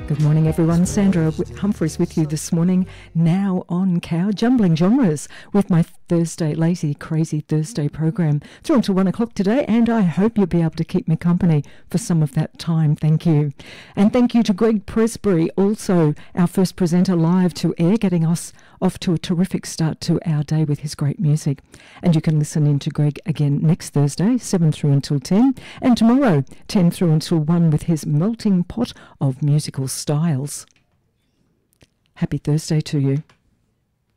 Good morning, everyone. Sandra Humphreys with you this morning, now on Cow Jumbling Genres with my Thursday, Lazy Crazy Thursday program through until 1 o'clock today, and I hope you'll be able to keep me company for some of that time. Thank you. And thank you to Greg Presbury, also our first presenter live to air, getting us off to a terrific start to our day with his great music. And you can listen in to Greg again next Thursday, 7 through until 10, and tomorrow, 10 through until 1 with his melting pot of musical styles. Happy Thursday to you.